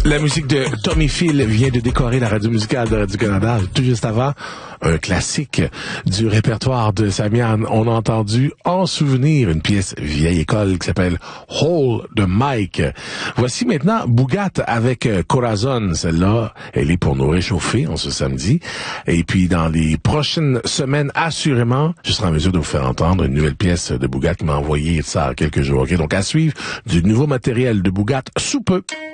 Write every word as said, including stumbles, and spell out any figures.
La musique de Tommy Phil vient de décorer la radio musicale de Radio-Canada. Tout juste avant, un classique du répertoire de Samian. On a entendu En souvenir une pièce vieille école qui s'appelle Hole de Mike. Voici maintenant Bougat avec Corazon. Celle-là, elle est pour nous réchauffer en ce samedi. Et puis dans les prochaines semaines, assurément, je serai en mesure de vous faire entendre une nouvelle pièce de Bougat qui m'a envoyé ça quelques jours. Okay? Donc à suivre du nouveau matériel de Bougat sous peu.